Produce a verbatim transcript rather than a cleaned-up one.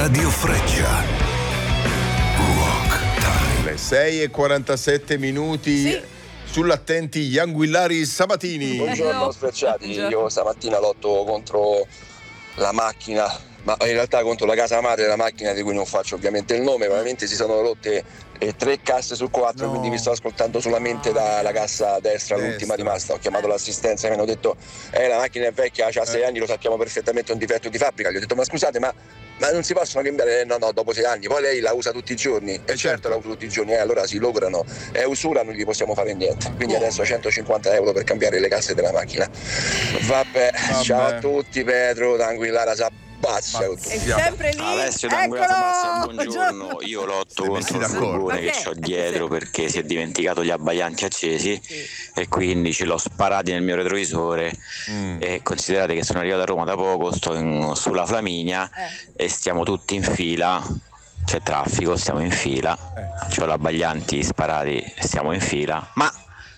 Radio Freccia. Rock Time. Le sei e quarantasette minuti. Sì. Sull'attenti Anguillari Sabatini. Buongiorno sfrecciati, io stamattina lotto contro la macchina, ma in realtà contro la casa madre della macchina di cui non faccio ovviamente il nome, veramente si sono rotte eh, tre casse su quattro, No. quindi vi sto ascoltando solamente dalla cassa destra, Destra. l'ultima rimasta. Ho chiamato l'assistenza, mi hanno detto eh la macchina è vecchia, ha sei Eh. anni, lo sappiamo perfettamente, è un difetto di fabbrica. Gli ho detto ma scusate, ma Ma non si possono cambiare? Eh, no, no, dopo sei anni. Poi lei la usa tutti i giorni. E certo, certo. la usa tutti i giorni, eh, allora si lograno. È usura, non gli possiamo fare niente. Quindi Oh. adesso centocinquanta euro per cambiare le casse della macchina. Vabbè, Vabbè. ciao a tutti, Pedro, d'Anguillara Sabbazza. È sempre lì. Alessio Eccolo! D'Anguilla Sebastian, buongiorno. Io lotto Siete messi contro il d'accordo. furgone che Perché? ho dietro perché si è dimenticato gli abbaglianti accesi e quindi ce l'ho sparati nel mio retrovisore. Mm. E considerate che sono arrivato a Roma da poco, sto in- sulla Flaminia Eh. e stiamo tutti in fila. C'è traffico, stiamo in fila. Eh. C'ho l'abbaglianti sparati, stiamo in fila. Ma